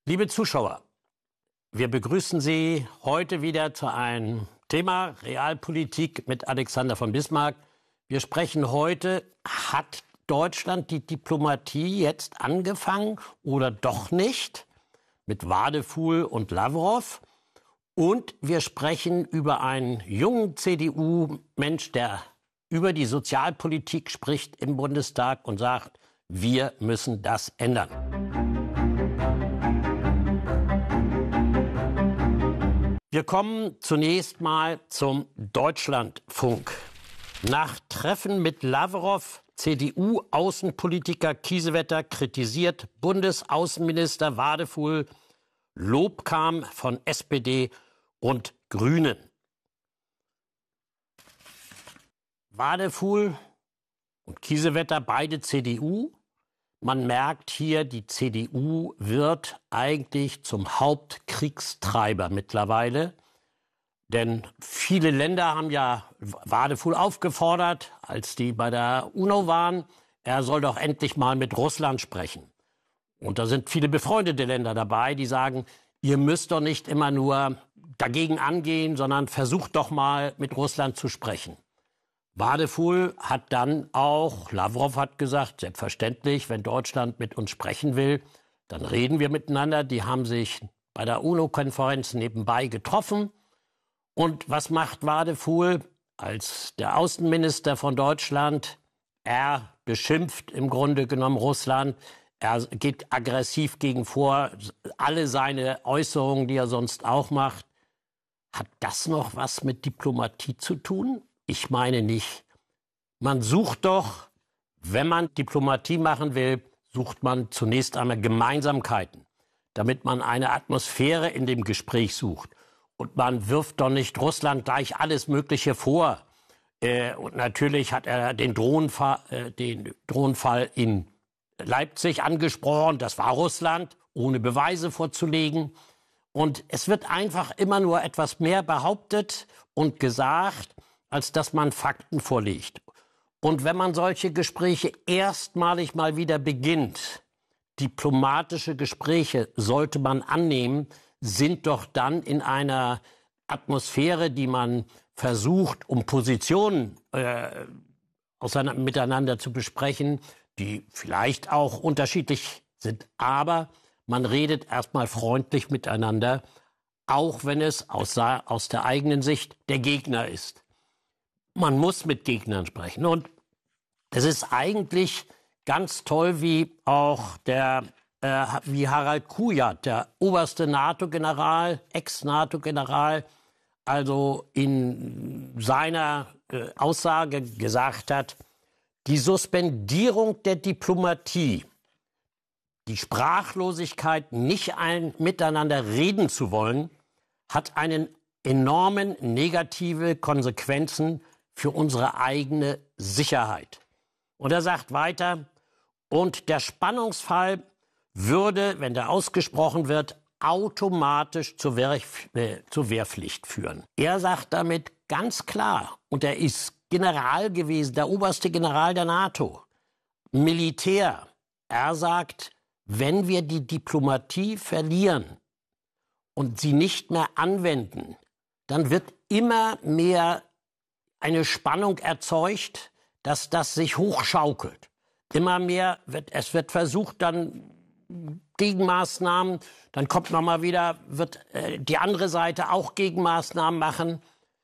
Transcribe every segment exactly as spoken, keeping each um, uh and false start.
Liebe Zuschauer, wir begrüßen Sie heute wieder zu einem Thema Realpolitik mit Alexander von Bismarck. Wir sprechen heute, hat Deutschland die Diplomatie jetzt angefangen oder doch nicht? Mit Wadefuhl und Lavrov. Und wir sprechen über einen jungen C D U-Mensch, der über die Sozialpolitik spricht im Bundestag und sagt, wir müssen das ändern. Wir kommen zunächst mal zum Deutschlandfunk. Nach Treffen mit Lavrov, C D U-Außenpolitiker Kiesewetter kritisiert Bundesaußenminister Wadefuhl, Lob kam von S P D und Grünen. Wadefuhl und Kiesewetter, beide C D U. Man merkt hier, die C D U wird eigentlich zum Hauptkriegstreiber mittlerweile. Denn viele Länder haben ja Wadefuhl aufgefordert, als die bei der UNO waren, er soll doch endlich mal mit Russland sprechen. Und da sind viele befreundete Länder dabei, die sagen, ihr müsst doch nicht immer nur dagegen angehen, sondern versucht doch mal mit Russland zu sprechen. Wadefuhl hat dann auch, Lavrov hat gesagt, selbstverständlich, wenn Deutschland mit uns sprechen will, dann reden wir miteinander. Die haben sich bei der UNO-Konferenz nebenbei getroffen. Und was macht Wadefuhl als der Außenminister von Deutschland? Er beschimpft im Grunde genommen Russland. Er geht aggressiv gegen vor. Alle seine Äußerungen, die er sonst auch macht. Hat das noch was mit Diplomatie zu tun? Ich meine nicht. Man sucht doch, wenn man Diplomatie machen will, sucht man zunächst einmal Gemeinsamkeiten, damit man eine Atmosphäre in dem Gespräch sucht. Und man wirft doch nicht Russland gleich alles Mögliche vor. Äh, und natürlich hat er den Drohnenfall, äh, den Drohnenfall in Leipzig angesprochen. Das war Russland, ohne Beweise vorzulegen. Und es wird einfach immer nur etwas mehr behauptet und gesagt, als dass man Fakten vorlegt. Und wenn man solche Gespräche erstmalig mal wieder beginnt, diplomatische Gespräche sollte man annehmen, sind doch dann in einer Atmosphäre, die man versucht, um Positionen äh, auseinander, miteinander zu besprechen, die vielleicht auch unterschiedlich sind. Aber man redet erstmal freundlich miteinander, auch wenn es aus, aus der eigenen Sicht der Gegner ist. Man muss mit Gegnern sprechen. Und es ist eigentlich ganz toll, wie auch der, äh, wie Harald Kujat, der oberste NATO-General, Ex-NATO-General, also in seiner äh, Aussage gesagt hat, die Suspendierung der Diplomatie, die Sprachlosigkeit, nicht ein, miteinander reden zu wollen, hat einen enormen negative Konsequenzen für unsere eigene Sicherheit. Und er sagt weiter, und der Spannungsfall würde, wenn der ausgesprochen wird, automatisch zur, Wehr, äh, zur Wehrpflicht führen. Er sagt damit ganz klar, und er ist General gewesen, der oberste General der NATO, Militär. Er sagt, wenn wir die Diplomatie verlieren und sie nicht mehr anwenden, dann wird immer mehr eine Spannung erzeugt, dass das sich hochschaukelt. Immer mehr wird, es wird versucht, dann Gegenmaßnahmen, dann kommt noch mal wieder, wird äh, die andere Seite auch Gegenmaßnahmen machen.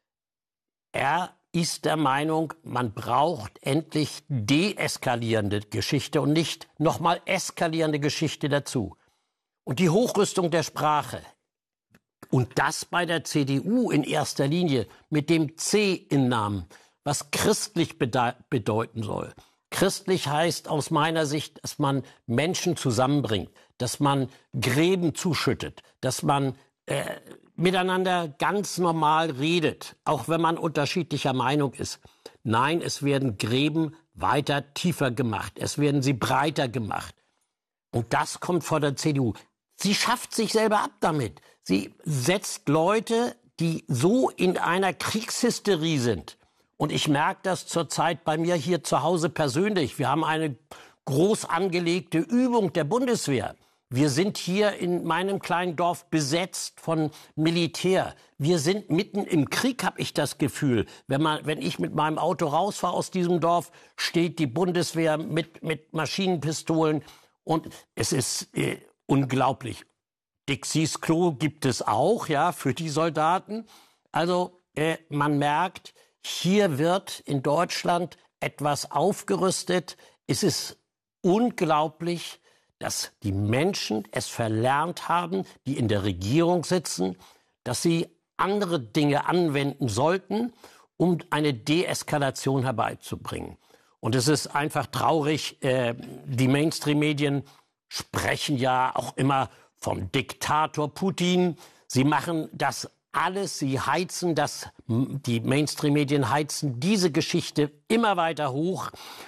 Er ist der Meinung, man braucht endlich deeskalierende Geschichte und nicht noch mal eskalierende Geschichte dazu. Und die Hochrüstung der Sprache, und das bei der C D U in erster Linie mit dem C im Namen, was christlich bedeuten soll. Christlich heißt aus meiner Sicht, dass man Menschen zusammenbringt, dass man Gräben zuschüttet, dass man äh, miteinander ganz normal redet, auch wenn man unterschiedlicher Meinung ist. Nein, es werden Gräben weiter tiefer gemacht, es werden sie breiter gemacht. Und das kommt von der C D U. Sie schafft sich selber ab damit. Sie setzt Leute, die so in einer Kriegshysterie sind. Und ich merke das zurzeit bei mir hier zu Hause persönlich. Wir haben eine groß angelegte Übung der Bundeswehr. Wir sind hier in meinem kleinen Dorf besetzt von Militär. Wir sind mitten im Krieg, habe ich das Gefühl. Wenn, man, wenn ich mit meinem Auto rausfahre aus diesem Dorf, steht die Bundeswehr mit, mit Maschinenpistolen. Und es ist äh, unglaublich. Dixies Klo gibt es auch, ja, für die Soldaten. Also äh, man merkt, hier wird in Deutschland etwas aufgerüstet. Es ist unglaublich, dass die Menschen es verlernt haben, die in der Regierung sitzen, dass sie andere Dinge anwenden sollten, um eine Deeskalation herbeizubringen. Und es ist einfach traurig, äh, die Mainstream-Medien sprechen ja auch immer vom Diktator Putin. Sie machen das alles, sie heizen das, die Mainstream-Medien heizen diese Geschichte immer weiter hoch.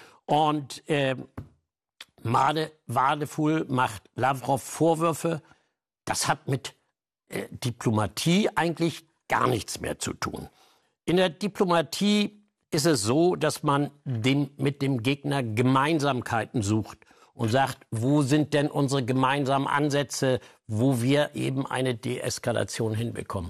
Und äh, Made Wadefuhl macht Lavrov Vorwürfe. Das hat mit äh, Diplomatie eigentlich gar nichts mehr zu tun. In der Diplomatie ist es so, dass man dem, mit dem Gegner Gemeinsamkeiten sucht und sagt, wo sind denn unsere gemeinsamen Ansätze, wo wir eben eine Deeskalation hinbekommen.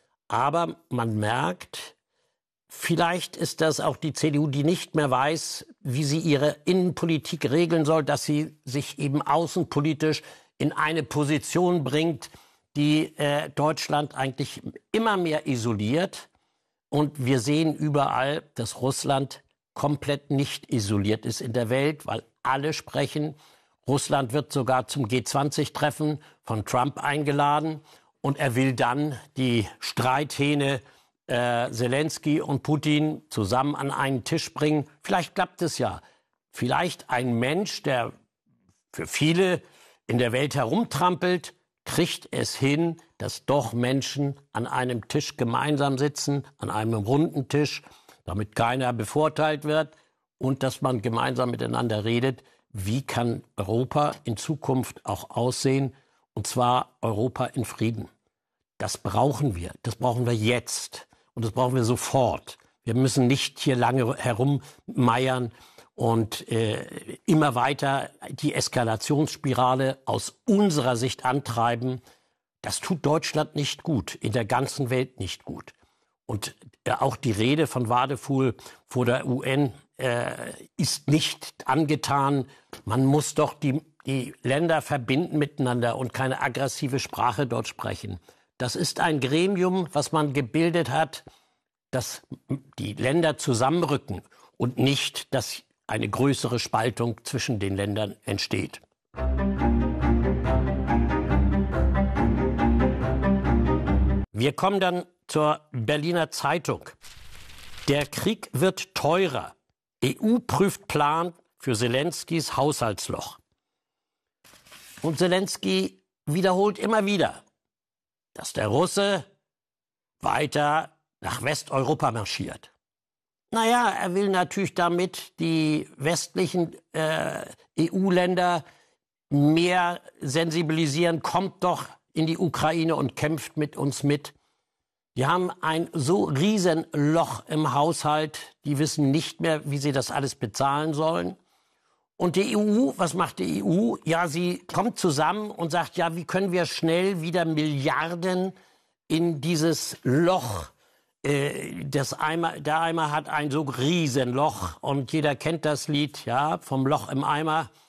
Aber man merkt, vielleicht ist das auch die C D U, die nicht mehr weiß, wie sie ihre Innenpolitik regeln soll, dass sie sich eben außenpolitisch in eine Position bringt, die äh, Deutschland eigentlich immer mehr isoliert. Und wir sehen überall, dass Russland komplett nicht isoliert ist in der Welt, weil alle sprechen. Russland wird sogar zum G zwanzig Treffen von Trump eingeladen. Und er will dann die Streithähne äh, Zelensky und Putin zusammen an einen Tisch bringen. Vielleicht klappt es ja. Vielleicht ein Mensch, der für viele in der Welt herumtrampelt, kriegt es hin, dass doch Menschen an einem Tisch gemeinsam sitzen, an einem runden Tisch, damit keiner bevorteilt wird und dass man gemeinsam miteinander redet. Wie kann Europa in Zukunft auch aussehen? Und zwar Europa in Frieden. Das brauchen wir. Das brauchen wir jetzt. Und das brauchen wir sofort. Wir müssen nicht hier lange herummeiern und äh, immer weiter die Eskalationsspirale aus unserer Sicht antreiben. Das tut Deutschland nicht gut, in der ganzen Welt nicht gut. Und äh, auch die Rede von Wadefuhl vor der U N äh, ist nicht angetan. Man muss doch die, die Länder verbinden miteinander und keine aggressive Sprache dort sprechen. Das ist ein Gremium, was man gebildet hat, dass die Länder zusammenrücken und nicht, dass eine größere Spaltung zwischen den Ländern entsteht. Wir kommen dann zur Berliner Zeitung. Der Krieg wird teurer. E U prüft Plan für Zelenskys Haushaltsloch. Und Zelensky wiederholt immer wieder, dass der Russe weiter nach Westeuropa marschiert. Naja, er will natürlich damit die westlichen äh, E U-Länder mehr sensibilisieren. Kommt doch in die Ukraine und kämpft mit uns mit. Die haben ein so riesen Loch im Haushalt, die wissen nicht mehr, wie sie das alles bezahlen sollen. Und die E U, was macht die E U? Ja, sie kommt zusammen und sagt, ja, wie können wir schnell wieder Milliarden in dieses Loch, äh, das Eimer, der Eimer hat ein so riesen Loch und jeder kennt das Lied, ja, vom Loch im Eimer.